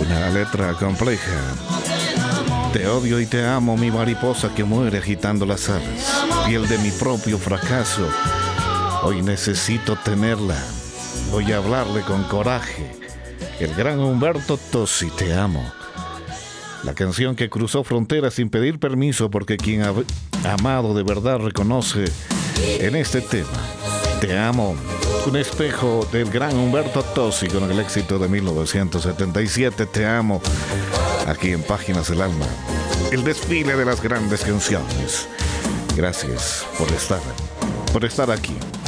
Una letra compleja. Te odio y te amo, mi mariposa que muere agitando las alas. Piel de mi propio fracaso. Hoy necesito tenerla. Voy a hablarle con coraje. El gran Humberto Tozzi, te amo. La canción que cruzó fronteras sin pedir permiso porque quien ha amado de verdad reconoce en este tema. Te amo. Un espejo del gran Humberto Tozzi con el éxito de 1977. Te amo. Aquí en Páginas del Alma. El desfile de las grandes canciones. Gracias por estar aquí.